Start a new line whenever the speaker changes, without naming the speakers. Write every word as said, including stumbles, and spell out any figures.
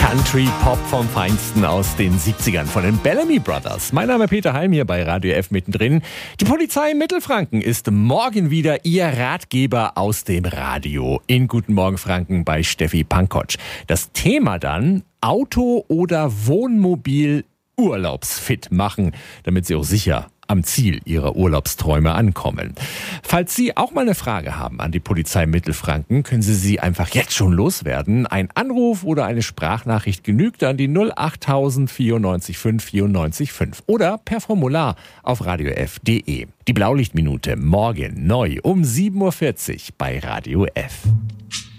Country-Pop vom Feinsten aus den siebzigern von den Bellamy Brothers. Mein Name ist Peter Heim, hier bei Radio F mittendrin. Die Polizei in Mittelfranken ist morgen wieder Ihr Ratgeber aus dem Radio. In Guten Morgen Franken bei Steffi Pankotsch. Das Thema dann: Auto oder Wohnmobil urlaubsfit machen, damit Sie auch sicher am Ziel Ihrer Urlaubsträume ankommen. Falls Sie auch mal eine Frage haben an die Polizei Mittelfranken, können Sie sie einfach jetzt schon loswerden. Ein Anruf oder eine Sprachnachricht genügt an die null acht tausend vierundneunzig fünf vierundneunzig fünf oder per Formular auf radiof punkt de. Die Blaulichtminute morgen neu um sieben Uhr vierzig bei Radio F.